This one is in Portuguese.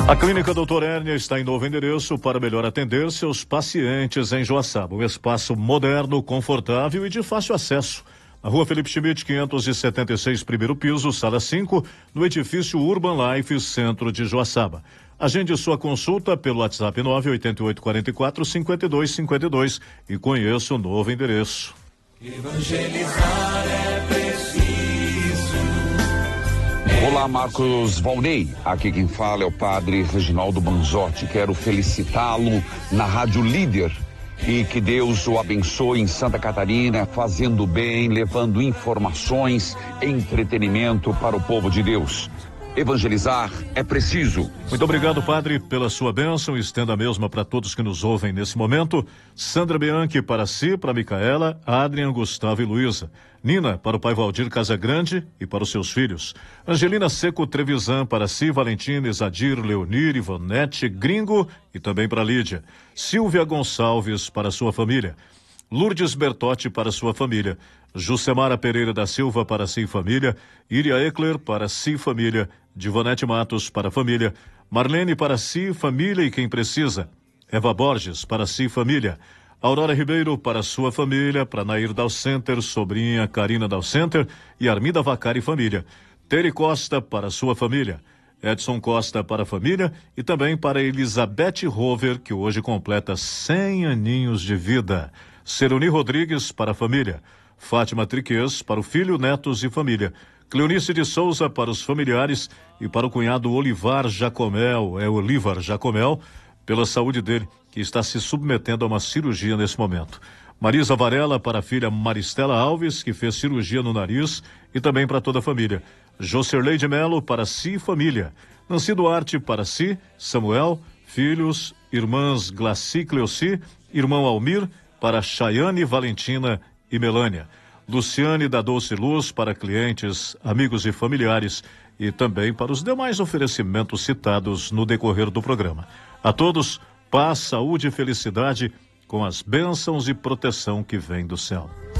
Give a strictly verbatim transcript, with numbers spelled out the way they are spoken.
A Clínica doutor Hérnia está em novo endereço para melhor atender seus pacientes em Joaçaba. Um espaço moderno, confortável e de fácil acesso. Na Rua Felipe Schmidt, quinhentos e setenta e seis, primeiro piso, sala cinco, no edifício Urban Life, centro de Joaçaba. Agende sua consulta pelo WhatsApp nove oito oito quatro quatro, cinco dois cinco dois e conheça o novo endereço. Evangelizar é preciso. Olá, Marcos Valnei. Aqui quem fala é o padre Reginaldo Banzotti. Quero felicitá-lo na Rádio Líder e que Deus o abençoe em Santa Catarina, fazendo bem, levando informações, entretenimento para o povo de Deus. Evangelizar é preciso. Muito obrigado, padre, pela sua bênção. Estenda a mesma para todos que nos ouvem nesse momento. Sandra Bianchi para si, para Micaela, Adrian, Gustavo e Luísa. Nina para o pai Valdir Casagrande e para os seus filhos. Angelina Seco Trevisan para si, Valentina, Isadir, Leonir, Ivonete, Gringo e também para Lídia. Silvia Gonçalves para sua família. Lourdes Bertotti para sua família. Jucemara Pereira da Silva para si família. Iria Eckler para si família. Divanete Matos para família. Marlene para si família e quem precisa. Eva Borges para si família. Aurora Ribeiro para sua família. Para Nair Dalcenter, sobrinha Karina Dalcenter e Armida Vacari família. Tere Costa para sua família. Edson Costa para a família e também para Elizabeth Rover, que hoje completa cem aninhos de vida. Seruni Rodrigues para a família. Fátima Triques para o filho, netos e família. Cleonice de Souza para os familiares e para o cunhado Olivar Jacomel, é Olivar Jacomel, pela saúde dele, que está se submetendo a uma cirurgia nesse momento. Marisa Varela para a filha Maristela Alves, que fez cirurgia no nariz, e também para toda a família. Jocerley de Melo para si e família. Nancy Duarte para si, Samuel, filhos, irmãs Glaci Cleoci, irmão Almir, para Chayane, Valentina e Melânia. Luciane da Doce Luz para clientes, amigos e familiares e também para os demais oferecimentos citados no decorrer do programa. A todos, paz, saúde e felicidade com as bênçãos e proteção que vem do céu.